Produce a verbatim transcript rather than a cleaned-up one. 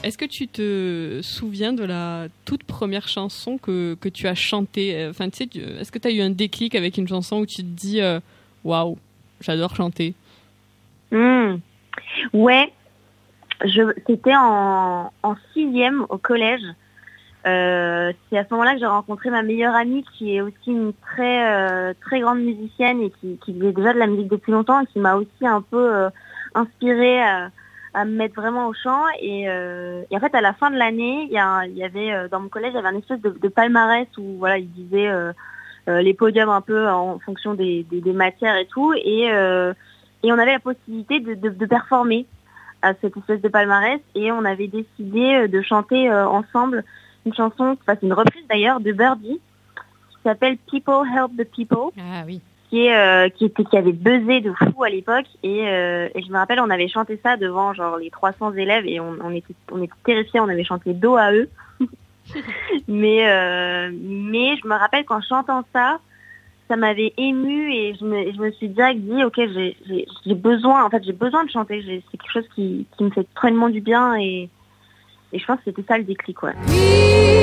est-ce que tu te souviens de la toute première chanson que, que tu as chantée? Enfin, tu sais, est-ce que tu as eu un déclic avec une chanson où tu te dis euh, waouh, j'adore chanter? Mmh. Ouais, je, c'était en, en sixième au collège. Euh, c'est à ce moment-là que j'ai rencontré ma meilleure amie qui est aussi une très euh, très grande musicienne et qui, qui faisait déjà de la musique depuis longtemps et qui m'a aussi un peu euh, inspirée à, à me mettre vraiment au chant. Et, euh, et en fait, à la fin de l'année, il y, a, il y avait euh, dans mon collège, il y avait un espèce de, de palmarès où voilà, ils disaient euh, euh, les podiums un peu en fonction des, des, des matières et tout. Et, euh, et on avait la possibilité de, de, de performer à cette espèce de palmarès et on avait décidé de chanter euh, ensemble une chanson, enfin c'est une reprise d'ailleurs de Birdie qui s'appelle People Help the People. Ah oui. Qui est euh, qui était qui avait buzzé de fou à l'époque et, euh, et je me rappelle on avait chanté ça devant genre les trois cents élèves et on, on était on était terrifiés, on avait chanté dos à eux. mais euh, mais je me rappelle qu'en chantant ça, ça m'avait émue et je me je me suis direct dit ok j'ai j'ai j'ai besoin en fait j'ai besoin de chanter, j'ai, c'est quelque chose qui qui me fait tellement du bien et et je pense que c'était ça le déclic, ouais.